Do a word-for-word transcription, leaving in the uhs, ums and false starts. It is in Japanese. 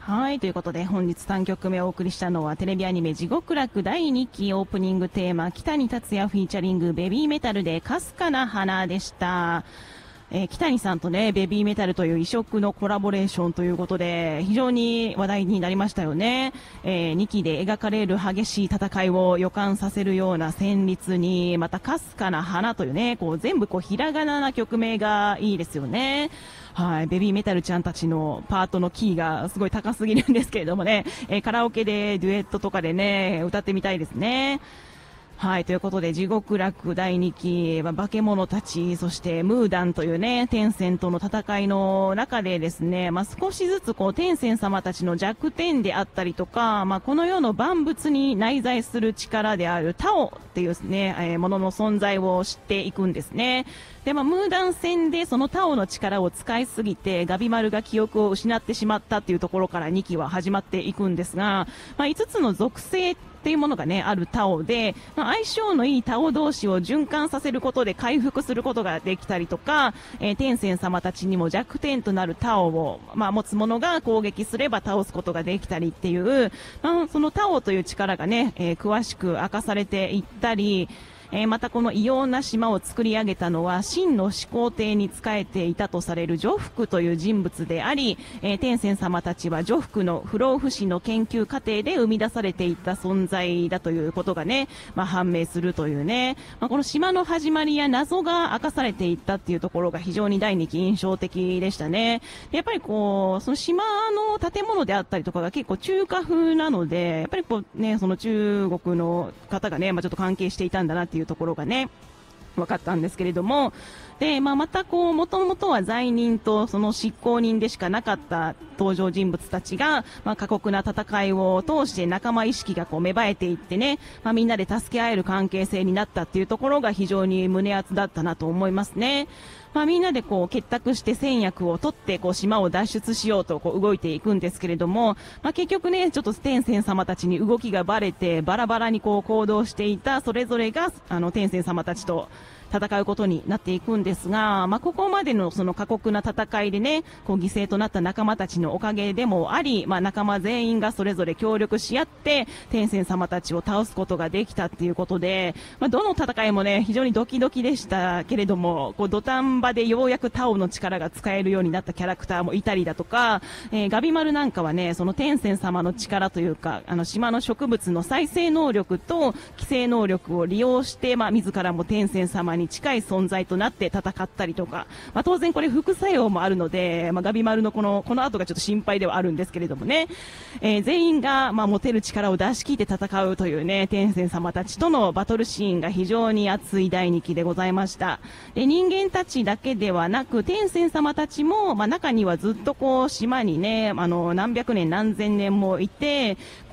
はい。ということで、本日さんきょくめをお送りしたのは、テレビアニメ地獄楽だいにきオープニングテーマ、北谷達也フィーチャリングベビーメタルでかすかな花でした。えー、北谷さんとね、ベビーメタルという異色のコラボレーションということで、非常に話題になりましたよね。えー、にきで描かれる激しい戦いを予感させるような旋律に、またかすかな花というね、こう全部こうひらがなな曲名がいいですよね。はい、ベビーメタルちゃんたちのパートのキーがすごい高すぎるんですけれどもね、えー、カラオケでデュエットとかでね、歌ってみたいですね。はい、ということで、地獄楽だいにき、まあ、化け物たち、そしてムーダンというね、天線との戦いの中でですね、まあ、少しずつこう、天線様たちの弱点であったりとか、まあ、この世の万物に内在する力であるタオっていうですね、えー、ものの存在を知っていくんですね。で、まあ、ムーダン戦でそのタオの力を使いすぎて、ガビマルが記憶を失ってしまったっていうところからにきは始まっていくんですが、まあ、いつつの属性っていうものがね、あるタオで、まあ、相性のいいタオ同士を循環させることで回復することができたりとか、えー、天線様たちにも弱点となるタオを、まあ、持つ者が攻撃すれば倒すことができたりっていう、まあ、そのタオという力がね、えー、詳しく明かされていったり、えー、またこの異様な島を作り上げたのは真の始皇帝に仕えていたとされるジョフクという人物であり、えー、天線様たちはジョフクの不老不死の研究過程で生み出されていった存在だということがね、まあ、判明するというね、まあ、この島の始まりや謎が明かされていったっていうところが非常にだいにき印象的でしたね。でやっぱりこうその島の建物であったりとかが結構中華風なので、やっぱりこうね、その中国の方がね、まあ、ちょっと関係していたんだなっていういうところがね分かったんですけれども、で、まあ、またこう元々は罪人とその執行人でしかなかった登場人物たちが、まあ、過酷な戦いを通して仲間意識がこう芽生えていってね、まあ、みんなで助け合える関係性になったっていうところが非常に胸熱だったなと思いますね。まあ、みんなでこう結託して戦略を取ってこう島を脱出しようとこう動いていくんですけれども、まあ、結局ねちょっと天線様たちに動きがバレてバラバラにこう行動していたそれぞれがあの天線様たちと戦うことになっていくんですが、まあ、ここまでのその過酷な戦いでね、こう犠牲となった仲間たちのおかげでもあり、まあ、仲間全員がそれぞれ協力し合って、天線様たちを倒すことができたっていうことで、まあ、どの戦いもね、非常にドキドキでしたけれども、こう土壇場でようやくタオの力が使えるようになったキャラクターもいたりだとか、えー、ガビマルなんかはね、その天線様の力というか、あの島の植物の再生能力と寄生能力を利用して、まあ、自らも天線様にに近い存在となって戦ったりとか、まあ、当然これ副作用もあるので、まあ、ガビマルのこのこの後がちょっと心配ではあるんですけれどもね、えー、全員が、まあ、持てる力を出し切って戦うというね天線様たちとのバトルシーンが非常に熱いだいにきでございました。で人間たちだけではなく天線様たちも、まあ、中にはずっとこう島にねあの何百年何千年もいて